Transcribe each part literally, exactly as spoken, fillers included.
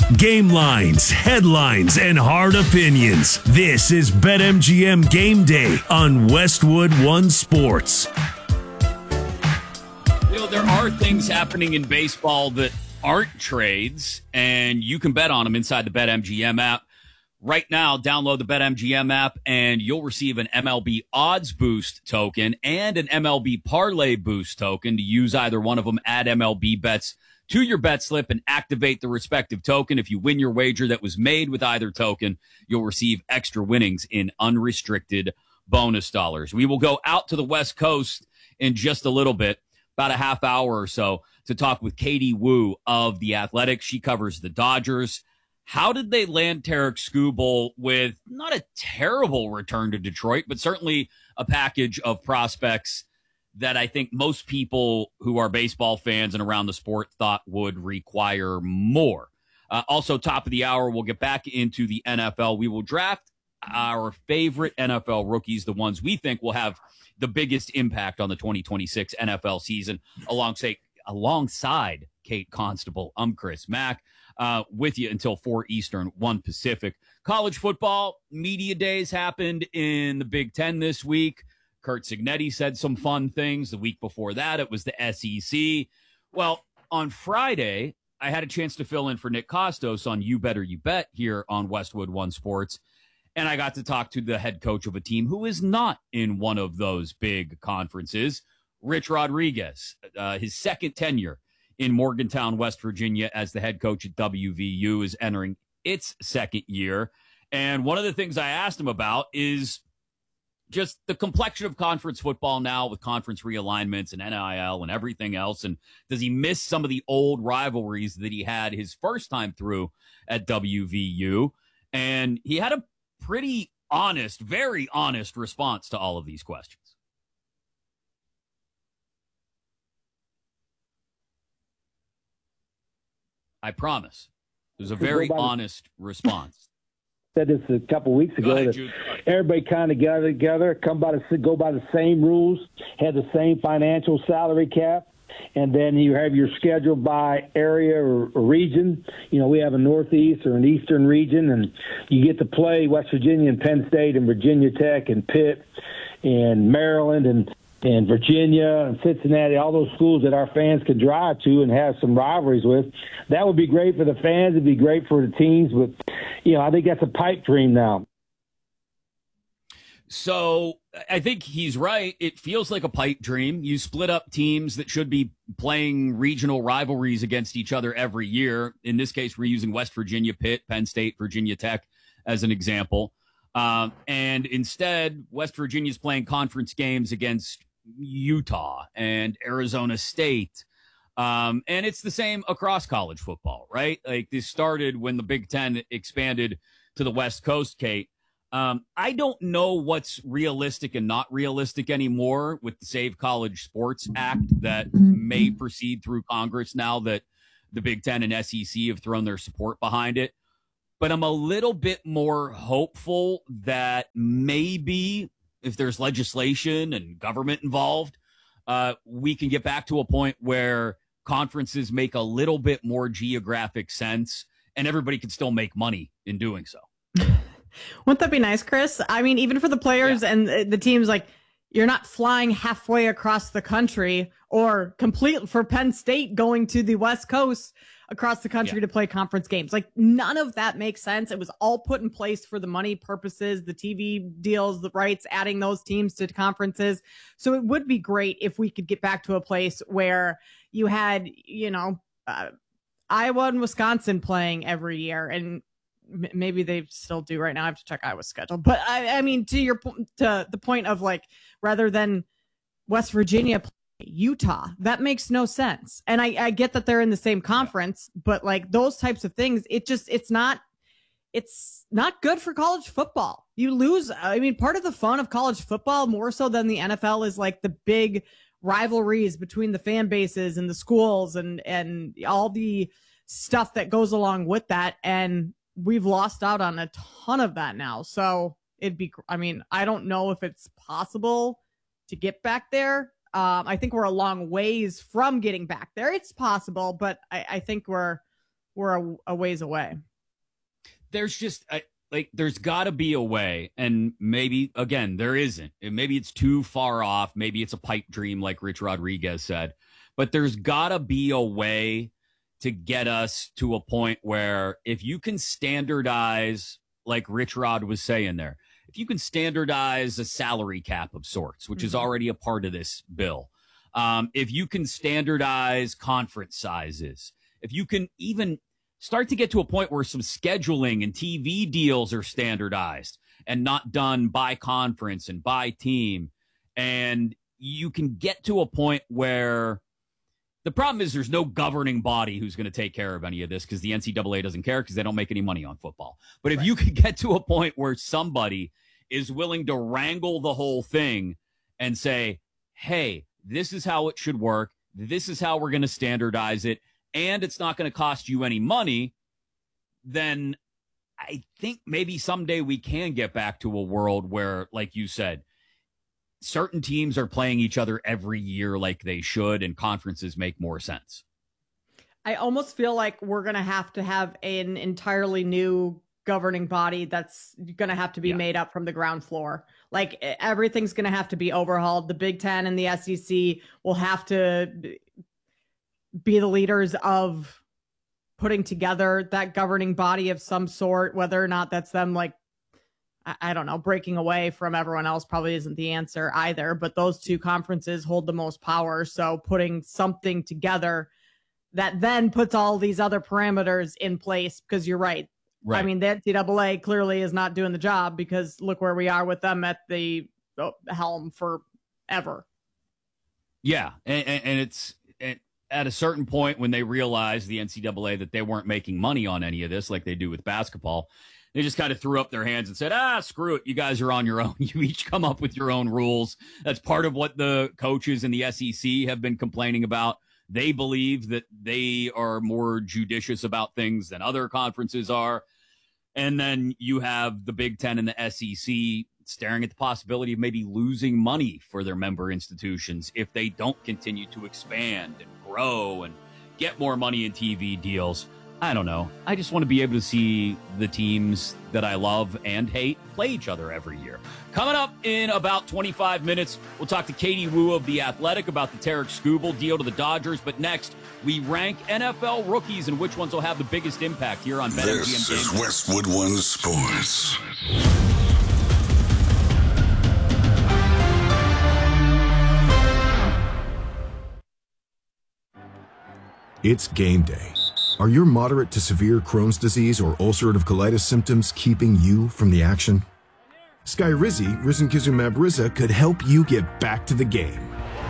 Game lines, headlines, and hard opinions. This is BetMGM Game Day on Westwood One Sports. You know, there are things happening in baseball that aren't trades, and you can bet on them inside the BetMGM app. Right now, download the BetMGM app, and you'll receive an M L B Odds Boost token and an M L B Parlay Boost token to use either one of them. Add M L B bets to your bet slip and activate the respective token. If you win your wager that was made with either token, you'll receive extra winnings in unrestricted bonus dollars. We will go out to the West Coast in just a little bit, about a half hour or so, to talk with Katie Woo of The Athletic. She covers the Dodgers. How did they land Tarik Skubal with not a terrible return to Detroit, but certainly a package of prospects that I think most people who are baseball fans and around the sport thought would require more. Uh, also, top of the hour, we'll get back into the N F L. We will draft our favorite N F L rookies, the ones we think will have the biggest impact on the twenty twenty-six N F L season, alongside, alongside Kate Constable. I'm Chris Mack, uh, with you until four Eastern, one Pacific. College football media days happened in the Big Ten this week. Curt Cignetti said some fun things. The week before that, it was the S E C. Well, on Friday, I had a chance to fill in for Nick Costos on You Better You Bet here on Westwood One Sports, and I got to talk to the head coach of a team who is not in one of those big conferences, Rich Rodriguez. Uh, his second tenure in Morgantown, West Virginia, as the head coach at W V U is entering its second year. And one of the things I asked him about is just the complexion of conference football now with conference realignments and N I L and everything else. And does he miss some of the old rivalries that he had his first time through at W V U? And he had a pretty honest, very honest response to all of these questions. I promise. It was a very honest response. Said this a couple of weeks ago. Go ahead, that Jude. everybody kind of gather together, come by the go by the same rules, had the same financial salary cap, and then you have your schedule by area or, or region. You know, we have a Northeast or an Eastern region, and you get to play West Virginia and Penn State and Virginia Tech and Pitt and Maryland and and Virginia and Cincinnati, all those schools that our fans can drive to and have some rivalries with. That would be great for the fans. It'd be great for the teams. But, you know, I think that's a pipe dream now. So I think he's right. It feels like a pipe dream. You split up teams that should be playing regional rivalries against each other every year. In this case, we're using West Virginia, Pitt, Penn State, Virginia Tech as an example. Um, and instead, West Virginia's playing conference games against Utah and Arizona State. Um, and it's the same across college football, right? Like this started when the Big Ten expanded to the West Coast, Kate. Um, I don't know what's realistic and not realistic anymore with the Save College Sports Act that may proceed through Congress now that the Big Ten and S E C have thrown their support behind it. But I'm a little bit more hopeful that maybe if there's legislation and government involved, uh, we can get back to a point where conferences make a little bit more geographic sense and everybody can still make money in doing so. Wouldn't that be nice, Chris? I mean, even for the players yeah. and the teams, like you're not flying halfway across the country or complete for Penn State going to the West Coast across the country yeah. to play conference games. Like none of that makes sense. It was all put in place for the money purposes, the T V deals, the rights, adding those teams to conferences. So it would be great if we could get back to a place where you had, you know, uh, Iowa and Wisconsin playing every year, and m- maybe they still do right now. I have to check Iowa's schedule, but I, I mean, to your to the point of like, rather than West Virginia Utah, that makes no sense. And I, I get that they're in the same conference, but like those types of things, it just, it's not, it's not good for college football. You lose. I mean, part of the fun of college football more so than the N F L is like the big rivalries between the fan bases and the schools and, and all the stuff that goes along with that. And we've lost out on a ton of that now. So it'd be, I mean, I don't know if it's possible to get back there. Um, I think we're a long ways from getting back there. It's possible, but I, I think we're we're a, a ways away. There's just I, like there's got to be a way, and maybe again there isn't. And maybe it's too far off. Maybe it's a pipe dream, like Rich Rodriguez said. But there's got to be a way to get us to a point where if you can standardize, like Rich Rod was saying there, if you can standardize a salary cap of sorts, which mm-hmm. is already a part of this bill, um, if you can standardize conference sizes, if you can even start to get to a point where some scheduling and T V deals are standardized and not done by conference and by team, and you can get to a point where the problem is there's no governing body who's going to take care of any of this because the N C double A doesn't care because they don't make any money on football. But if right. you could get to a point where somebody is willing to wrangle the whole thing and say, hey, this is how it should work. This is how we're going to standardize it. And it's not going to cost you any money, then I think maybe someday we can get back to a world where, like you said, certain teams are playing each other every year like they should, and conferences make more sense. I almost feel like we're going to have to have an entirely new governing body that's going to have to be yeah. made up from the ground floor. Like everything's going to have to be overhauled. The Big Ten and the S E C will have to be the leaders of putting together that governing body of some sort, whether or not that's them like, I don't know, breaking away from everyone else probably isn't the answer either, but those two conferences hold the most power. So putting something together that then puts all these other parameters in place, because you're right. right. I mean, the N C double A clearly is not doing the job because look where we are with them at the helm forever. Yeah. And, and it's and at a certain point when they realized, the N C double A, that they weren't making money on any of this like they do with basketball, they just kind of threw up their hands and said, ah, screw it. You guys are on your own. You each come up with your own rules. That's part of what the coaches in the S E C have been complaining about. They believe that they are more judicious about things than other conferences are. And then you have the Big Ten and the S E C staring at the possibility of maybe losing money for their member institutions if they don't continue to expand and grow and get more money in T V deals. I don't know. I just want to be able to see the teams that I love and hate play each other every year. Coming up in about twenty-five minutes, we'll talk to Katie Woo of The Athletic about the Tarek Skubal deal to the Dodgers. But next, we rank N F L rookies and which ones will have the biggest impact here on BetMGM. This is Westwood One Sports. It's game day. Are your moderate to severe Crohn's disease or ulcerative colitis symptoms keeping you from the action? Skyrizi, risankizumab Riza, could help you get back to the game.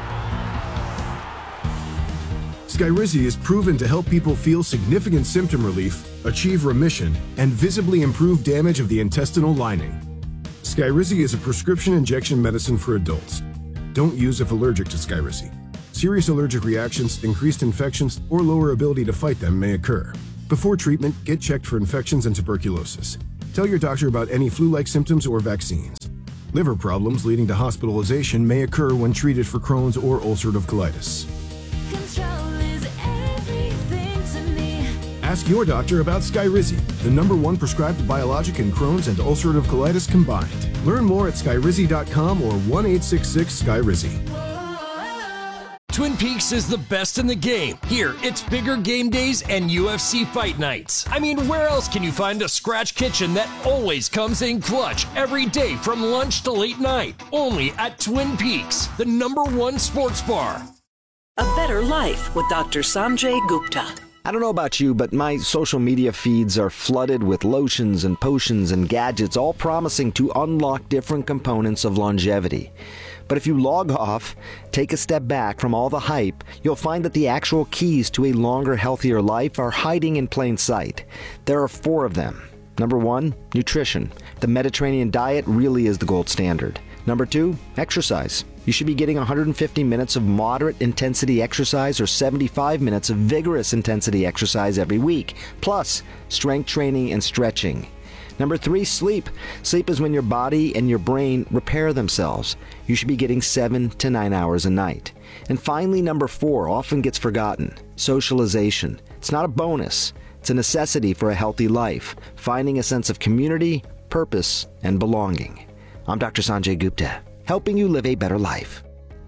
Skyrizi is proven to help people feel significant symptom relief, achieve remission, and visibly improve damage of the intestinal lining. Skyrizi is a prescription injection medicine for adults. Don't use if allergic to Skyrizi. Serious allergic reactions, increased infections, or lower ability to fight them may occur. Before treatment, get checked for infections and tuberculosis. Tell your doctor about any flu-like symptoms or vaccines. Liver problems leading to hospitalization may occur when treated for Crohn's or ulcerative colitis. Control is everything to me. Ask your doctor about Skyrizi, the number one prescribed biologic in Crohn's and ulcerative colitis combined. Learn more at skyrizi dot com or one eight six six Skyrizi. Twin Peaks is the best in the game. Here, it's bigger game days and U F C fight nights. I mean, where else can you find a scratch kitchen that always comes in clutch every day from lunch to late night? Only at Twin Peaks, the number one sports bar. A better life with Doctor Sanjay Gupta. I don't know about you, but my social media feeds are flooded with lotions and potions and gadgets, all promising to unlock different components of longevity. But if you log off, take a step back from all the hype, you'll find that the actual keys to a longer, healthier life are hiding in plain sight. There are four of them. Number one, nutrition. The Mediterranean diet really is the gold standard. Number two, exercise. You should be getting one hundred fifty minutes of moderate intensity exercise or seventy-five minutes of vigorous intensity exercise every week, plus strength training and stretching. Number three, sleep. Sleep is when your body and your brain repair themselves. You should be getting seven to nine hours a night. And finally, number four, often gets forgotten, socialization. It's not a bonus. It's a necessity for a healthy life, finding a sense of community, purpose, and belonging. I'm Doctor Sanjay Gupta, helping you live a better life.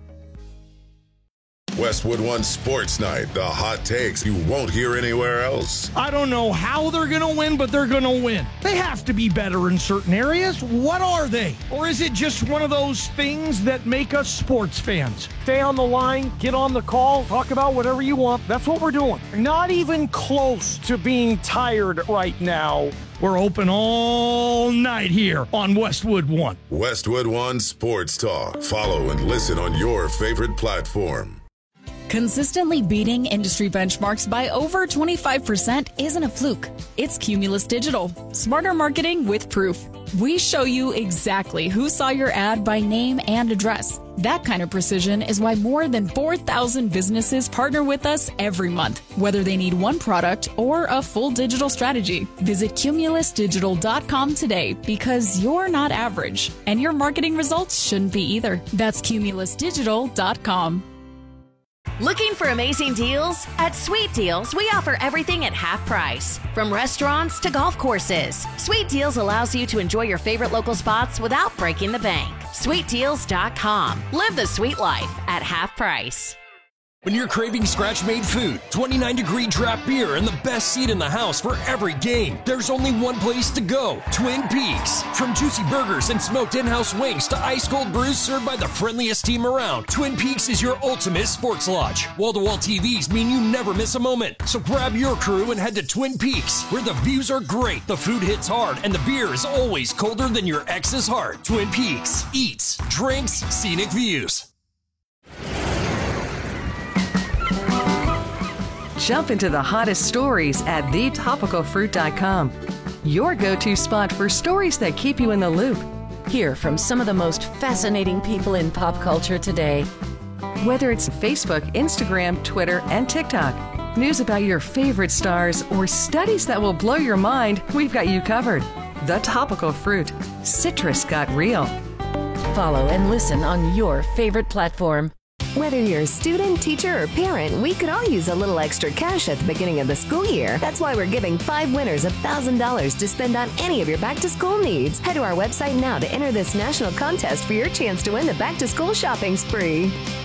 Westwood One Sports Night, the hot takes you won't hear anywhere else. I don't know how they're going to win, but they're going to win. They have to be better in certain areas. What are they? Or is it just one of those things that make us sports fans? Stay on the line, get on the call, talk about whatever you want. That's what we're doing. Not even close to being tired right now. We're open all night here on Westwood One. Westwood One Sports Talk. Follow and listen on your favorite platform. Consistently beating industry benchmarks by over twenty-five percent isn't a fluke. It's Cumulus Digital. Smarter marketing with proof. We show you exactly who saw your ad by name and address. That kind of precision is why more than four thousand businesses partner with us every month, whether they need one product or a full digital strategy. Visit cumulus digital dot com today because you're not average, and your marketing results shouldn't be either. That's cumulus digital dot com. Looking for amazing deals? At Sweet Deals, we offer everything at half price. From restaurants to golf courses, Sweet Deals allows you to enjoy your favorite local spots without breaking the bank. sweet deals dot com. Live the sweet life at half price. When you're craving scratch-made food, twenty-nine degree draft beer, and the best seat in the house for every game, there's only one place to go, Twin Peaks. From juicy burgers and smoked in-house wings to ice-cold brews served by the friendliest team around, Twin Peaks is your ultimate sports lodge. Wall-to-wall T Vs mean you never miss a moment. So grab your crew and head to Twin Peaks, where the views are great, the food hits hard, and the beer is always colder than your ex's heart. Twin Peaks. Eats, drinks, scenic views. Jump into the hottest stories at the topical fruit dot com. Your go-to spot for stories that keep you in the loop. Hear from some of the most fascinating people in pop culture today. Whether it's Facebook, Instagram, Twitter, and TikTok, news about your favorite stars, or studies that will blow your mind, we've got you covered. The Topical Fruit. Citrus got real. Follow and listen on your favorite platform. Whether you're a student, teacher, or parent, we could all use a little extra cash at the beginning of the school year. That's why we're giving five winners one thousand dollars to spend on any of your back-to-school needs. Head to our website now to enter this national contest for your chance to win the back-to-school shopping spree.